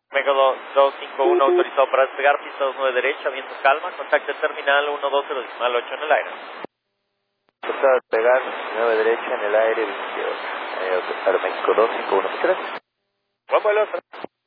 México 251 autorizado para despegar, pista 29 derecha, viento calma, contacto terminal 120 decimal 8 en el aire. Autorizado a despegar, 9 derecha en el aire, 22. Aeroméxico 251, ¿qué crees? Buen vuelo.